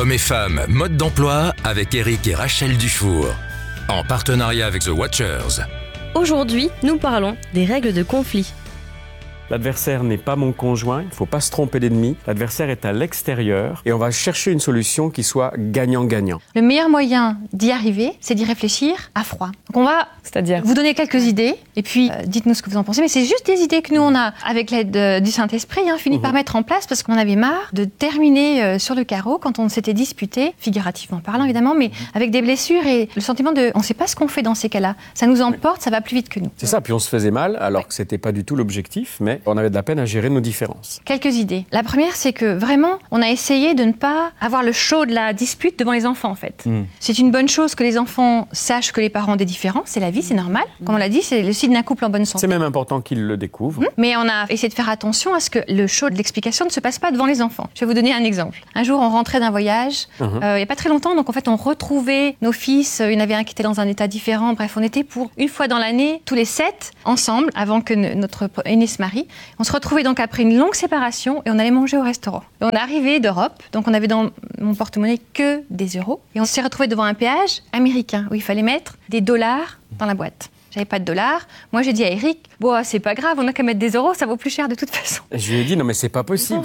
Hommes et femmes, mode d'emploi avec Eric et Rachel Dufour. En partenariat avec The Watchers. Aujourd'hui, nous parlons des règles de conflit. L'adversaire n'est pas mon conjoint, il ne faut pas se tromper d'ennemi. L'adversaire est à l'extérieur et on va chercher une solution qui soit gagnant-gagnant. Le meilleur moyen d'y arriver, c'est d'y réfléchir à froid. Donc on va vous donner quelques idées et puis dites-nous ce que vous en pensez. Mais c'est juste des idées que nous on a, avec l'aide du Saint-Esprit, fini par mettre en place parce qu'on avait marre de terminer sur le carreau quand on s'était disputé, figurativement parlant évidemment, mais avec des blessures et le sentiment de on ne sait pas ce qu'on fait dans ces cas-là. Ça nous emporte, ça va plus vite que nous. C'est ça, puis on se faisait mal alors que ce n'était pas du tout l'objectif, mais on avait de la peine à gérer nos différences. Quelques idées. La première, c'est que vraiment, on a essayé de ne pas avoir le show de la dispute devant les enfants, en fait. C'est une bonne chose que les enfants sachent que les parents ont des différences. C'est la vie, c'est normal. Comme on l'a dit, c'est le signe d'un couple en bonne santé. C'est même important qu'ils le découvrent. Mais on a essayé de faire attention à ce que le show de l'explication ne se passe pas devant les enfants. Je vais vous donner un exemple. Un jour, on rentrait d'un voyage, il n'y a pas très longtemps, donc en fait, on retrouvait nos fils. Il y en avait un qui était dans un état différent. Bref, on était pour une fois dans l'année, tous les 7, ensemble, avant que notre aîné se marie. On se retrouvait donc après une longue séparation et on allait manger au restaurant. Et on est arrivé d'Europe, donc on avait dans mon porte-monnaie que des euros. Et on s'est retrouvé devant un péage américain où il fallait mettre des dollars dans la boîte. J'avais pas de dollars. Moi, j'ai dit à Eric, c'est pas grave, on n'a qu'à mettre des euros, ça vaut plus cher de toute façon. Je lui ai dit, non mais c'est pas possible.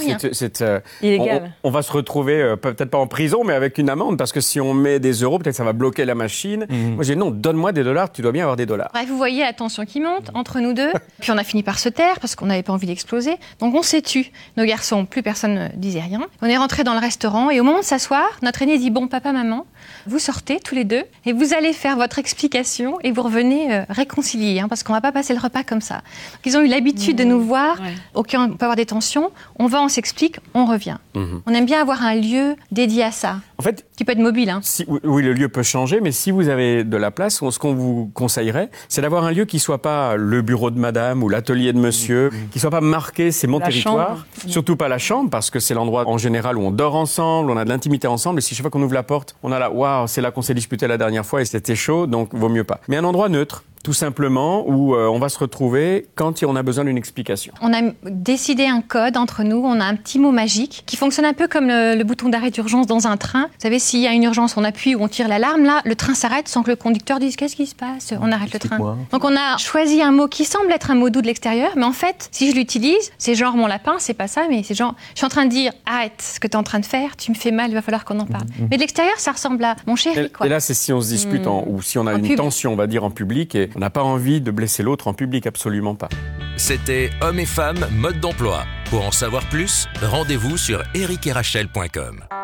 Illégal. On va se retrouver, peut-être pas en prison, mais avec une amende, parce que si on met des euros, peut-être ça va bloquer la machine. Moi, j'ai dit, non, donne-moi des dollars, tu dois bien avoir des dollars. Bref, vous voyez la tension qui monte entre nous deux. Puis on a fini par se taire, parce qu'on n'avait pas envie d'exploser. Donc on s'est tu. Nos garçons, plus personne ne disait rien. On est rentrés dans le restaurant, et au moment de s'asseoir, notre aîné dit, papa, maman, vous sortez tous les deux, et vous allez faire votre explication, et vous revenez réconcilier, parce qu'on va pas passer le repas comme ça. Donc, ils ont eu l'habitude de nous voir, ok, on peut avoir des tensions, on va, on s'explique, on revient. On aime bien avoir un lieu dédié à ça, en fait, qui peut être mobile. Oui, le lieu peut changer, mais si vous avez de la place, ce qu'on vous conseillerait, c'est d'avoir un lieu qui soit pas le bureau de madame ou l'atelier de monsieur, qui soit pas marqué, c'est mon territoire, surtout pas la chambre, parce que c'est l'endroit en général où on dort ensemble, on a de l'intimité ensemble, et si chaque fois qu'on ouvre la porte, on a là, waouh, c'est là qu'on s'est disputé la dernière fois et c'était chaud, donc vaut mieux pas. Mais un endroit neutre, tout simplement, où on va se retrouver quand on a besoin d'une explication. On a décidé un code entre nous, on a un petit mot magique qui fonctionne un peu comme le bouton d'arrêt d'urgence dans un train. Vous savez, s'il y a une urgence, on appuie ou on tire l'alarme, là, le train s'arrête sans que le conducteur dise « Qu'est-ce qui se passe ?» On arrête le train. Donc on a choisi un mot qui semble être un mot doux de l'extérieur, mais en fait, si je l'utilise, c'est genre mon lapin, c'est pas ça, mais c'est genre, je suis en train de dire « Arrête ce que tu es en train de faire, tu me fais mal, il va falloir qu'on en parle. » Mais de l'extérieur, ça ressemble à mon chéri, quoi. Et là, c'est si on se dispute ou si on a une tension, on va dire, en public, et on n'a pas envie de blesser l'autre en public, absolument pas. C'était Hommes et femmes, mode d'emploi. Pour en savoir plus, rendez-vous sur ericetrachel.com.